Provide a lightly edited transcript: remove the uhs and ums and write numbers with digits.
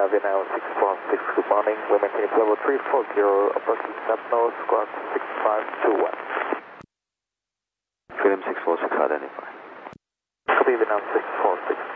Vietnam 646, good morning. We maintain level 340, approaching north, squawk 6521. Freedom 646, identify. Copy Vietnam 646.